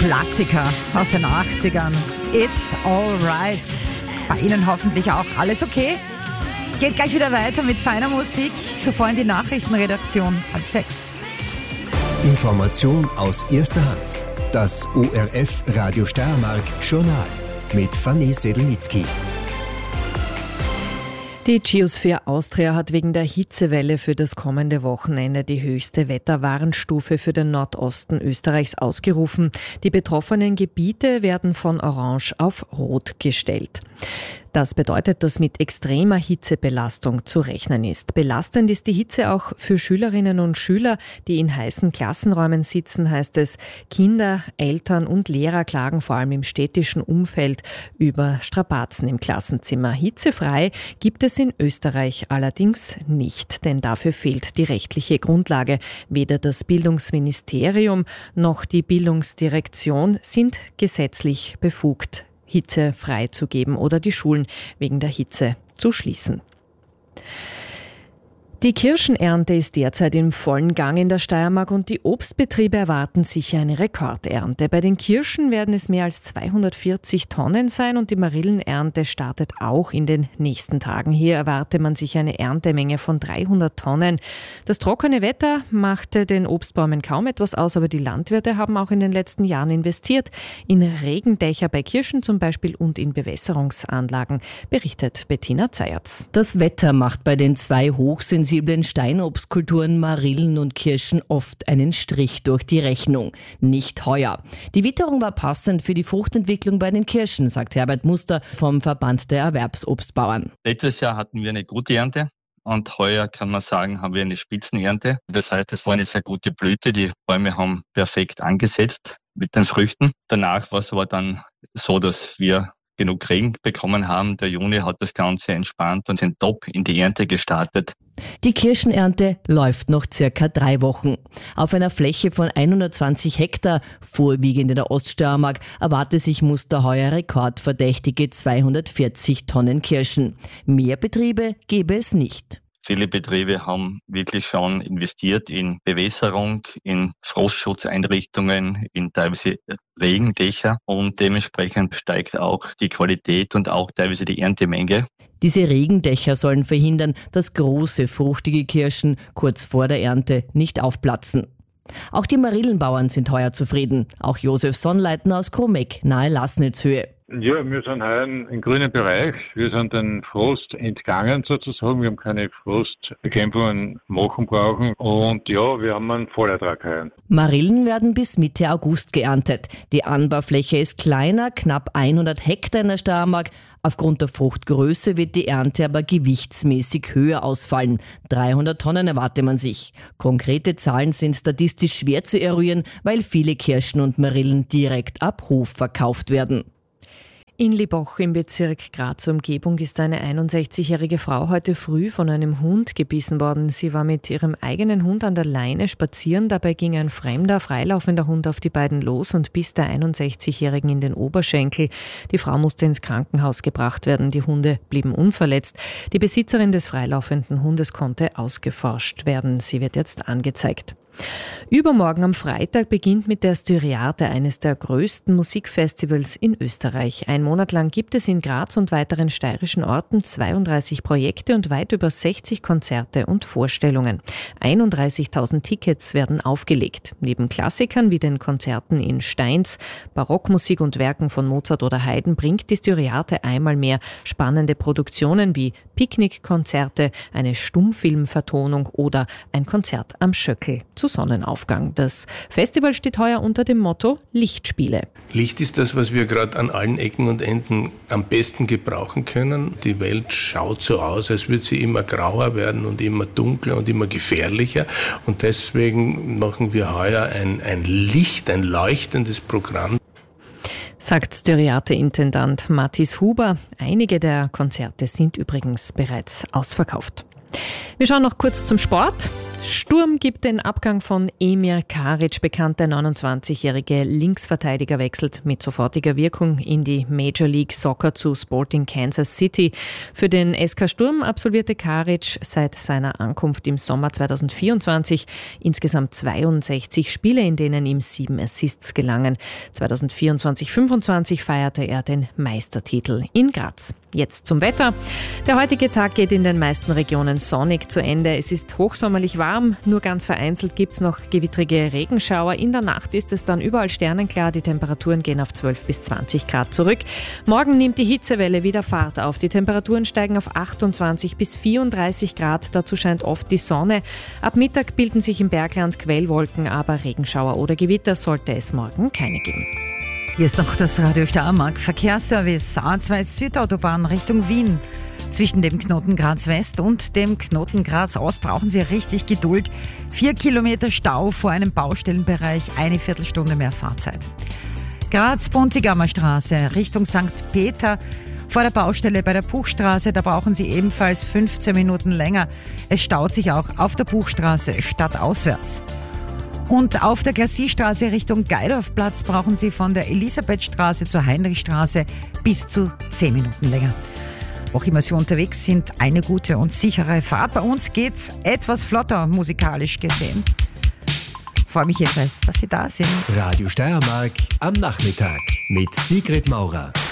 Klassiker aus den 80ern. It's alright. Bei Ihnen hoffentlich auch alles okay? Geht gleich wieder weiter mit feiner Musik. Zuvor in die Nachrichtenredaktion, 5:30. Information aus erster Hand. Das ORF Radio Steiermark Journal mit Fanny Sedelnitzky. Die Geosphere Austria hat wegen der Hitzewelle für das kommende Wochenende die höchste Wetterwarnstufe für den Nordosten Österreichs ausgerufen. Die betroffenen Gebiete werden von Orange auf Rot gestellt. Das bedeutet, dass mit extremer Hitzebelastung zu rechnen ist. Belastend ist die Hitze auch für Schülerinnen und Schüler, die in heißen Klassenräumen sitzen, heißt es. Kinder, Eltern und Lehrer klagen vor allem im städtischen Umfeld über Strapazen im Klassenzimmer. Hitzefrei gibt es in Österreich allerdings nicht, denn dafür fehlt die rechtliche Grundlage. Weder das Bildungsministerium noch die Bildungsdirektion sind gesetzlich befugt, Hitze freizugeben oder die Schulen wegen der Hitze zu schließen. Die Kirschenernte ist derzeit im vollen Gang in der Steiermark und die Obstbetriebe erwarten sicher eine Rekordernte. Bei den Kirschen werden es mehr als 240 Tonnen sein und die Marillenernte startet auch in den nächsten Tagen. Hier erwarte man sich eine Erntemenge von 300 Tonnen. Das trockene Wetter machte den Obstbäumen kaum etwas aus, aber die Landwirte haben auch in den letzten Jahren investiert. In Regendächer bei Kirschen zum Beispiel und in Bewässerungsanlagen, berichtet Bettina Zeyerz. Das Wetter macht bei den zwei hochsensiblen Steinobstkulturen Marillen und Kirschen oft einen Strich durch die Rechnung. Nicht heuer. Die Witterung war passend für die Fruchtentwicklung bei den Kirschen, sagt Herbert Muster vom Verband der Erwerbsobstbauern. Letztes Jahr hatten wir eine gute Ernte und heuer kann man sagen, haben wir eine Spitzenernte. Das heißt, es war eine sehr gute Blüte. Die Bäume haben perfekt angesetzt mit den Früchten. Danach war es aber dann so, dass wir genug Regen bekommen haben. Der Juni hat das Ganze entspannt und sind top in die Ernte gestartet. Die Kirschenernte läuft noch circa 3 Wochen. Auf einer Fläche von 120 Hektar, vorwiegend in der Oststeiermark, erwartet sich Muster heuer rekordverdächtige 240 Tonnen Kirschen. Mehr Betriebe gäbe es nicht. Viele Betriebe haben wirklich schon investiert in Bewässerung, in Frostschutzeinrichtungen, in teilweise Regendächer und dementsprechend steigt auch die Qualität und auch teilweise die Erntemenge. Diese Regendächer sollen verhindern, dass große, fruchtige Kirschen kurz vor der Ernte nicht aufplatzen. Auch die Marillenbauern sind heuer zufrieden. Auch Josef Sonnleitner aus Kromeck nahe Laßnitzhöhe. Ja, wir sind heuer im grünen Bereich. Wir sind den Frost entgangen sozusagen. Wir haben keine Frostbekämpfungen machen brauchen. Und ja, wir haben einen Vollertrag heuer. Marillen werden bis Mitte August geerntet. Die Anbaufläche ist kleiner, knapp 100 Hektar in der Steiermark. Aufgrund der Fruchtgröße wird die Ernte aber gewichtsmäßig höher ausfallen. 300 Tonnen erwartet man sich. Konkrete Zahlen sind statistisch schwer zu eruieren, weil viele Kirschen und Marillen direkt ab Hof verkauft werden. In Liboch im Bezirk Graz-Umgebung ist eine 61-jährige Frau heute früh von einem Hund gebissen worden. Sie war mit ihrem eigenen Hund an der Leine spazieren. Dabei ging ein fremder, freilaufender Hund auf die beiden los und biss der 61-jährigen in den Oberschenkel. Die Frau musste ins Krankenhaus gebracht werden. Die Hunde blieben unverletzt. Die Besitzerin des freilaufenden Hundes konnte ausgeforscht werden. Sie wird jetzt angezeigt. Übermorgen am Freitag beginnt mit der Styriarte, eines der größten Musikfestivals in Österreich. 1 Monat lang gibt es in Graz und weiteren steirischen Orten 32 Projekte und weit über 60 Konzerte und Vorstellungen. 31.000 Tickets werden aufgelegt. Neben Klassikern wie den Konzerten in Steins, Barockmusik und Werken von Mozart oder Haydn bringt die Styriarte einmal mehr spannende Produktionen wie Picknickkonzerte, eine Stummfilmvertonung oder ein Konzert am Schöckel zu Sonnenaufgang. Das Festival steht heuer unter dem Motto Lichtspiele. Licht ist das, was wir gerade an allen Ecken und Enden am besten gebrauchen können. Die Welt schaut so aus, als würde sie immer grauer werden und immer dunkler und immer gefährlicher. Und deswegen machen wir heuer ein Licht, ein leuchtendes Programm. Sagt Styriarte-Intendant Mathis Huber. Einige der Konzerte sind übrigens bereits ausverkauft. Wir schauen noch kurz zum Sport. Sturm gibt den Abgang von Emir Karic bekannt. Der 29-jährige Linksverteidiger wechselt mit sofortiger Wirkung in die Major League Soccer zu Sporting Kansas City. Für den SK Sturm absolvierte Karic seit seiner Ankunft im Sommer 2024 insgesamt 62 Spiele, in denen ihm 7 Assists gelangen. 2024-25 feierte er den Meistertitel in Graz. Jetzt zum Wetter. Der heutige Tag geht in den meisten Regionen sonnig zu Ende. Es ist hochsommerlich warm, nur ganz vereinzelt gibt es noch gewittrige Regenschauer. In der Nacht ist es dann überall sternenklar. Die Temperaturen gehen auf 12 bis 20 Grad zurück. Morgen nimmt die Hitzewelle wieder Fahrt auf. Die Temperaturen steigen auf 28 bis 34 Grad. Dazu scheint oft die Sonne. Ab Mittag bilden sich im Bergland Quellwolken, aber Regenschauer oder Gewitter sollte es morgen keine geben. Hier ist noch das Radio Steiermark Verkehrsservice A2 Südautobahn Richtung Wien. Zwischen dem Knoten Graz West und dem Knoten Graz Ost brauchen Sie richtig Geduld. 4 Kilometer Stau vor einem Baustellenbereich, eine Viertelstunde mehr Fahrzeit. Graz-Buntigammer Straße Richtung St. Peter. Vor der Baustelle bei der Buchstraße, da brauchen Sie ebenfalls 15 Minuten länger. Es staut sich auch auf der Buchstraße stadtauswärts. Und auf der Glassiestraße Richtung Geidorfplatz brauchen Sie von der Elisabethstraße zur Heinrichstraße bis zu 10 Minuten länger. Auch immer Sie unterwegs sind, eine gute und sichere Fahrt. Bei uns geht's etwas flotter musikalisch gesehen. Freue mich jedenfalls, dass Sie da sind. Radio Steiermark am Nachmittag mit Sigrid Maurer.